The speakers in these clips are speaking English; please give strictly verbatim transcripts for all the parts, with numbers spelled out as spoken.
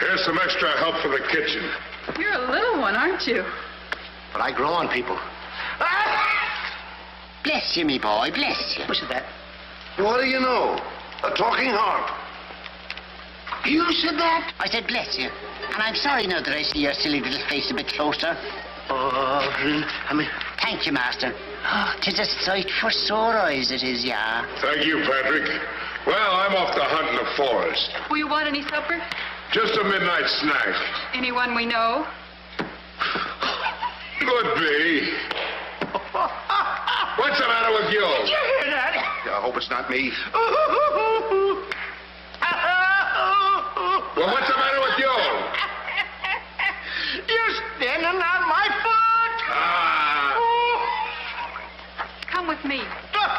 Here's some extra help for the kitchen. You're a little one, aren't you? But I grow on people. Bless you, me boy, bless you. Who said that? What do you know? A talking harp. You said that? I said bless you. And I'm sorry now that I see your silly little face a bit closer. Oh, I mean... Thank you, master. Oh, 'tis a sight for sore eyes, it is, yeah. Thank you, Patrick. Well, I'm off to hunt in the forest. Will you want any supper? Just a midnight snack. Anyone we know? Could be. What's the matter with you? Did you hear that? I hope it's not me. Well, what's the matter with you? You're standing on my foot. Ah. Come with me.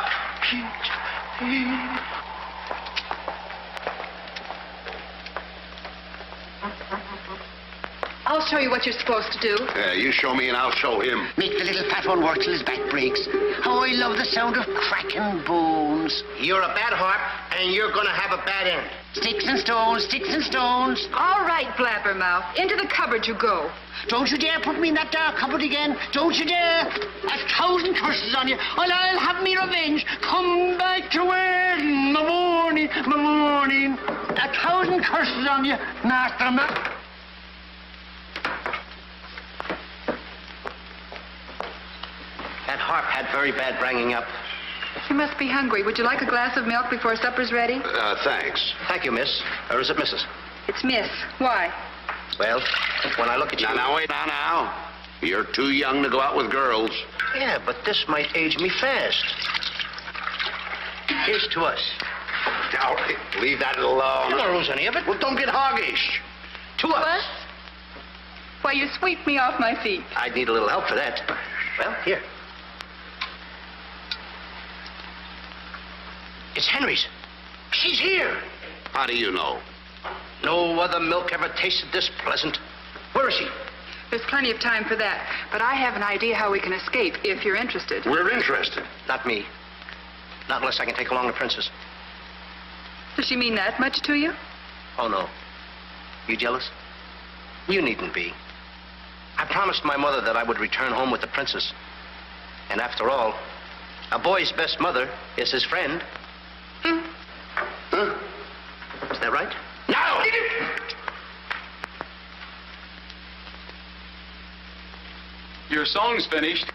I'll show you what you're supposed to do. Yeah, you show me and I'll show him. Make the little fat one work till his back breaks. How I love the sound of cracking bones. You're a bad harp, and you're going to have a bad end. Sticks and stones, sticks and stones. All right, Blabbermouth. Into the cupboard you go. Don't you dare put me in that dark cupboard again. Don't you dare. A thousand curses on you, and I'll have me revenge. Come back to where in the morning, the morning. A thousand curses on you, Master Ma. That harp had very bad bringing up. You must be hungry. Would you like a glass of milk before supper's ready? Uh, thanks. Thank you, miss. Or is it missus? It's Miss. Why? Well, when I look at you... Now, now, wait, now, now. You're too young to go out with girls. Yeah, but this might age me fast. Here's to us. Now, leave that alone. You don't lose any of it. Well, don't get hoggish. To us. What? Why, you sweep me off my feet. I'd need a little help for that. Well, here. It's Henry's. She's here. How do you know? No other milk ever tasted this pleasant. Where is she? There's plenty of time for that. But I have an idea how we can escape, if you're interested. We're interested. Not me. Not unless I can take along the princess. Does she mean that much to you? Oh, no. You jealous? You needn't be. I promised my mother that I would return home with the princess. And after all, a boy's best mother is his friend. Hmm. Huh? Is that right? Now! Your song's finished.